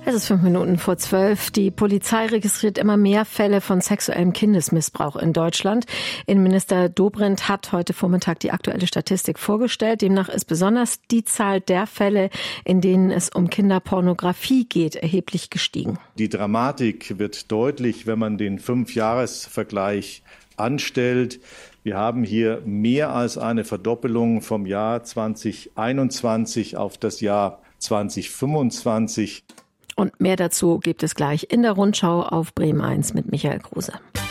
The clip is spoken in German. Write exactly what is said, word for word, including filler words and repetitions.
Es ist fünf Minuten vor zwölf. Die Polizei registriert immer mehr Fälle von sexuellem Kindesmissbrauch in Deutschland. Innenminister Dobrindt hat heute Vormittag die aktuelle Statistik vorgestellt. Demnach ist besonders die Zahl der Fälle, in denen es um Kinderpornografie geht, erheblich gestiegen. Die Dramatik wird deutlich, wenn man den Fünfjahresvergleich anstellt. Wir haben hier mehr als eine Verdoppelung vom Jahr zweitausendeinundzwanzig auf das Jahr zweitausendfünfundzwanzig. Und mehr dazu gibt es gleich in der Rundschau auf Bremen eins mit Michael Kruse.